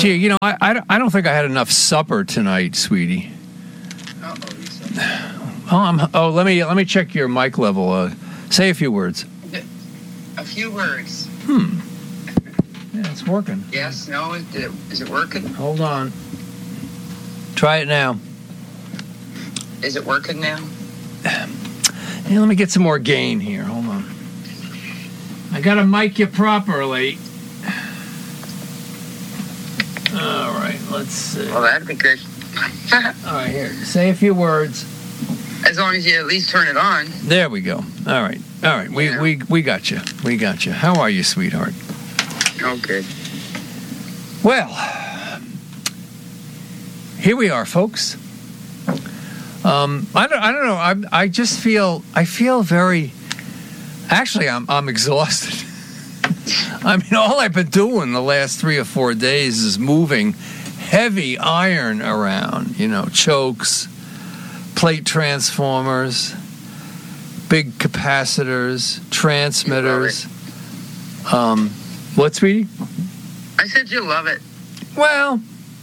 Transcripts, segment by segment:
Gee, you know, I don't think I had enough supper tonight, sweetie. Let me check your mic level. Say a few words. A few words. Yeah, it's working. Yes, no, is it working? Hold on. Try it now. Is it working now? Hey, let me get some more gain here. Hold on. I gotta mic you properly. All right, let's see. Well, that'd be good. All right, here. Say a few words. As long as you at least turn it on. There we go. All right. We got you. We got you. How are you, sweetheart? Oh, good. Well, here we are, folks. I don't know. I just feel very. Actually, I'm exhausted. I mean, all I've been doing the last 3 or 4 days is moving heavy iron around. You know, chokes, plate transformers, big capacitors, transmitters. What, sweetie? I said you love it. Well,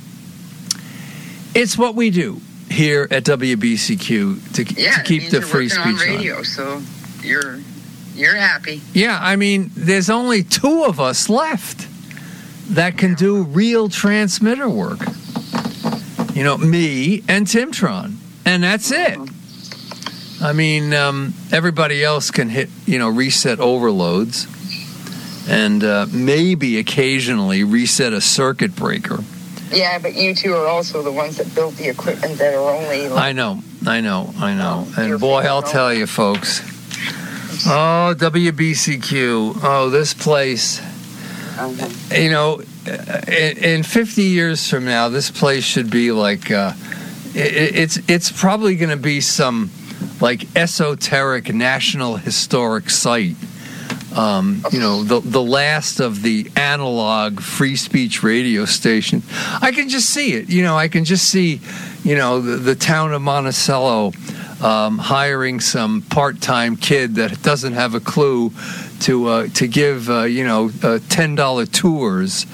it's what we do here at WBCQ to keep the free speech on. Radio, so you're happy. Yeah, I mean, there's only 2 of us left that can do real transmitter work. You know, me and Timtron, and that's it. I mean, everybody else can hit, reset overloads and maybe occasionally reset a circuit breaker. Yeah, but you two are also the ones that built the equipment that are only... I know. And boy, I'll tell you, folks. Oh, WBCQ. Oh, this place. You know, in 50 years from now, this place should be like... It's probably going to be some, like, esoteric national historic site. The last of the analog free speech radio station. I can just see it. I can just see, the town of Monticello hiring some part-time kid that doesn't have a clue to give, $10 tours.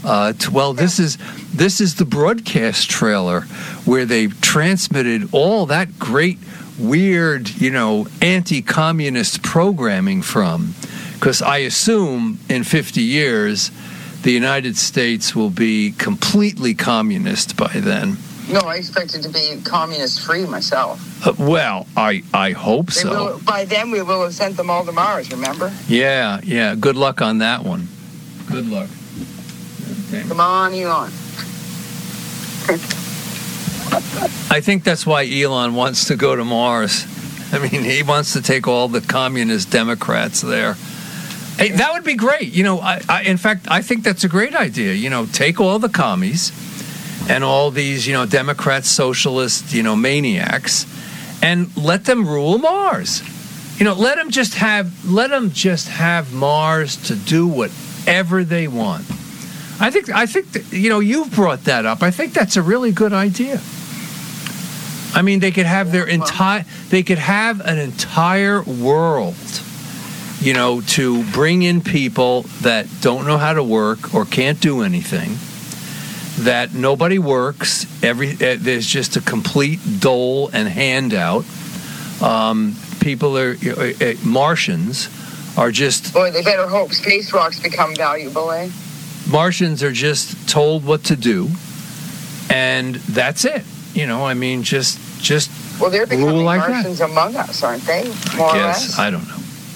This is the broadcast trailer where they transmitted all that great, weird, anti-communist programming from. Because I assume in 50 years, the United States will be completely communist by then. No, I expect it to be communist-free myself. Well, I hope so. By then, we will have sent them all to Mars, remember? Yeah. Good luck on that one. Good luck. Okay. Come on, Elon. I think that's why Elon wants to go to Mars. I mean, he wants to take all the communist Democrats there. Hey, that would be great. In fact, I think that's a great idea. Take all the commies and all these, Democrats, socialists, maniacs, and let them rule Mars. Let them just have Mars to do whatever they want. I think that, you've brought that up. I think that's a really good idea. I mean, they could have an entire world. To bring in people that don't know how to work or can't do anything, that nobody works, there's just a complete dole and handout. People Martians are just... Boy, they better hope space rocks become valuable, eh? Martians are just told what to do, and that's it. Just well, they're becoming rule like Martians that. Among us, aren't they? More or less? I don't know.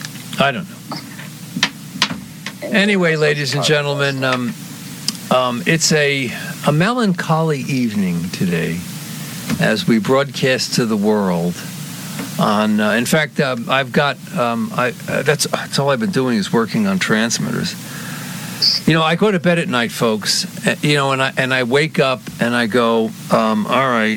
Anyway, ladies and gentlemen, it's a melancholy evening today as we broadcast to the world. In fact, I've got that's all I've been doing is working on transmitters. I go to bed at night, folks. And I wake up and I go, all right.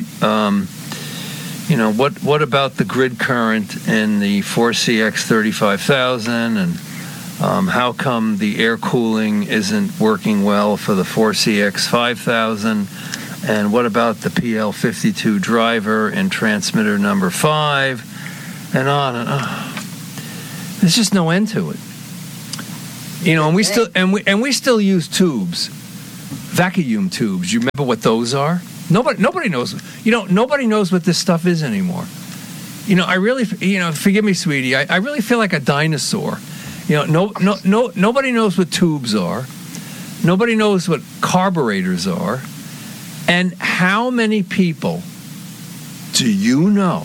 What about the grid current in the 4CX 35,000 and how come the air cooling isn't working well for the 4CX 5000 and what about the PL52 driver in transmitter number 5 and on and on. There's just no end to it. And we still use tubes vacuum tubes. You remember what those are? Nobody knows. Nobody knows what this stuff is anymore. I really, forgive me, sweetie. I really feel like a dinosaur. Nobody knows what tubes are. Nobody knows what carburetors are. And how many people do you know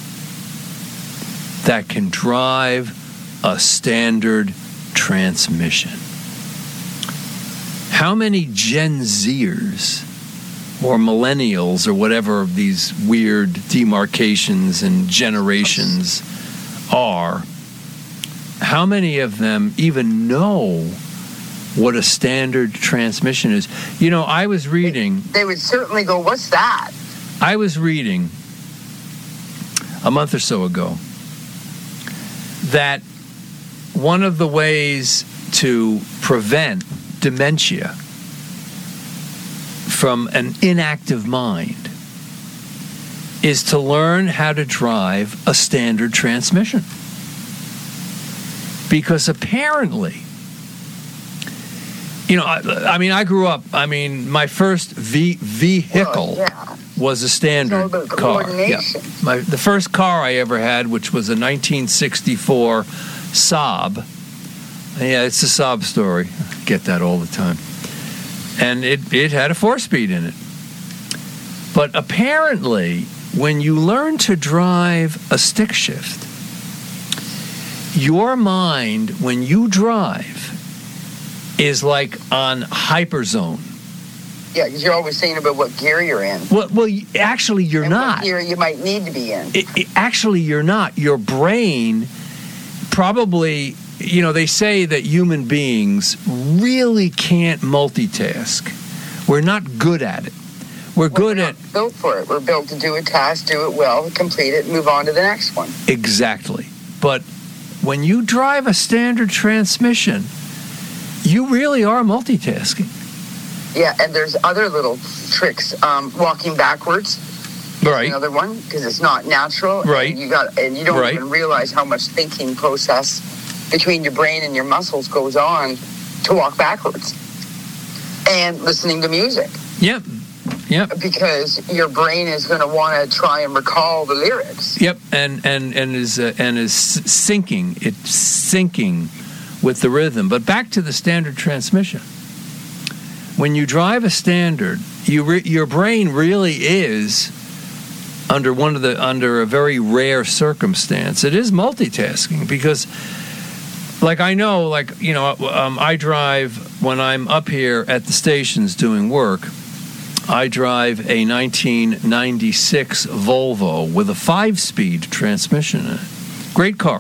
that can drive a standard transmission? How many Gen Zers or millennials or whatever of these weird demarcations and generations are, how many of them even know what a standard transmission is? I was reading... They would certainly go, what's that? I was reading a month or so ago that one of the ways to prevent dementia from an inactive mind is to learn how to drive a standard transmission. Because apparently, I grew up, my first vehicle was a standard car. Yeah. The first car I ever had, which was a 1964 Saab. Yeah, it's a Saab story. I get that all the time. And it had a 4-speed in it. But apparently, when you learn to drive a stick shift, your mind, when you drive, is like on hyperzone. Yeah, because you're always saying about what gear you're in. Well, actually, you're not. What gear you might need to be in. Actually, you're not. Your brain probably... they say that human beings really can't multitask. We're not good at it. We're not built for it. We're built to do a task, do it well, complete it, move on to the next one. Exactly. But when you drive a standard transmission, you really are multitasking. Yeah, and there's other little tricks. Walking backwards. Right. Another one, because it's not natural. Right. And you don't even realize how much thinking process between your brain and your muscles goes on to walk backwards. And listening to music. Yep. Because your brain is going to want to try and recall the lyrics. Yep. And is syncing. It's syncing with the rhythm. But back to the standard transmission. When you drive a standard, your brain really is under a very rare circumstance. It is multitasking because. I drive when I'm up here at the stations doing work. I drive a 1996 Volvo with a 5-speed transmission in it. Great car.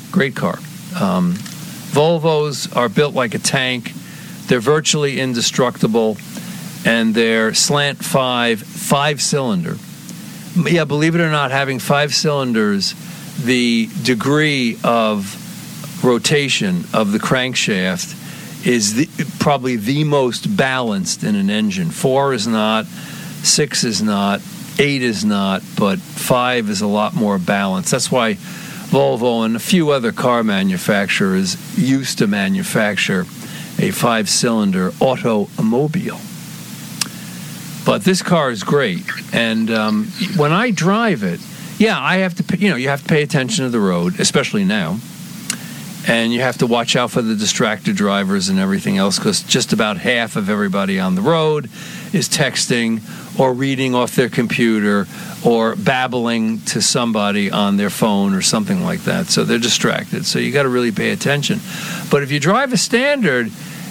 Volvos are built like a tank. They're virtually indestructible, and they're slant 5-cylinder. Yeah, believe it or not, having 5 cylinders, the degree of rotation of the crankshaft is probably the most balanced in an engine. 4 is not, 6 is not, 8 is not, but 5 is a lot more balanced. That's why Volvo and a few other car manufacturers used to manufacture a 5-cylinder automobile. But this car is great, and when I drive it, I have to, you have to pay attention to the road, especially now. And you have to watch out for the distracted drivers and everything else, because just about half of everybody on the road is texting or reading off their computer or babbling to somebody on their phone or something like that. So they're distracted. So you got to really pay attention. But if you drive a standard,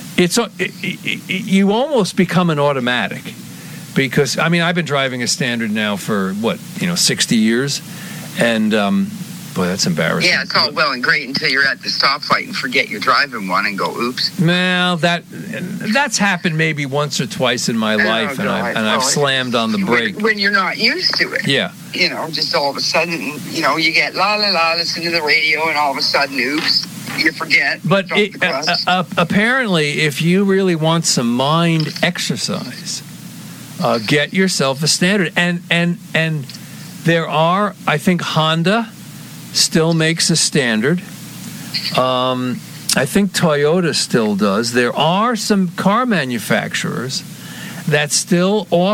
you almost become an automatic. Because, I've been driving a standard now for, 60 years. And... Boy, that's embarrassing. Yeah, it's all well and great until you're at the stoplight and forget you're driving one and go, oops. Well, that's happened maybe once or twice in my life, and I've slammed on the brake. When you're not used to it. Yeah. Just all of a sudden, you get la-la-la, listen to the radio, and all of a sudden, oops, you forget. But apparently, if you really want some mind exercise, get yourself a standard. And there are, I think Honda still makes a standard. I think Toyota still does. There are some car manufacturers that's still